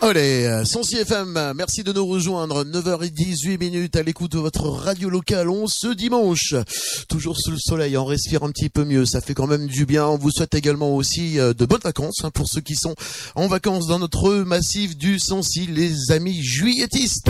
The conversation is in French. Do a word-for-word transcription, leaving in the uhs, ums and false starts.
Allez, Sancy F M, merci de nous rejoindre, neuf heures dix-huit minutes à l'écoute de votre radio locale, on ce dimanche, toujours sous le soleil, on respire un petit peu mieux, ça fait quand même du bien. On vous souhaite également aussi de bonnes vacances hein, pour ceux qui sont en vacances dans notre massif du Sancy, les amis juilletistes.